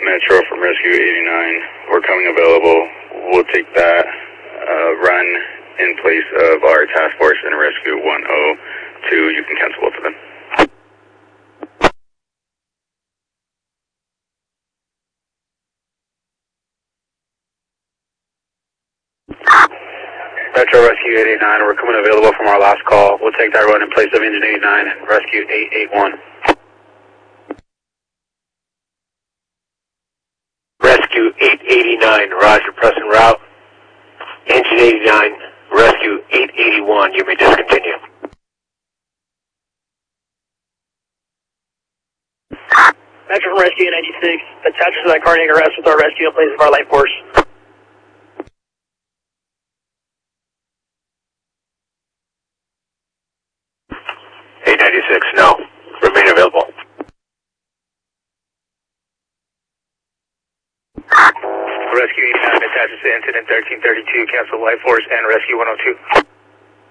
Metro from Rescue 89. We're coming available. We'll take that run in place of our task force in Rescue 102. You can cancel both of them. Metro Rescue 889, we're coming available from our last call. We'll take that run in place of Engine 89 and Rescue 881. Rescue 889, roger, pressing route. Engine 89, Rescue 881, you may discontinue. Metro from Rescue 96, attached to that cardiac arrest with our rescue in place of our light force. No. Remain available. Rescue 89 attaches to incident 1332, cancel light force and rescue 102.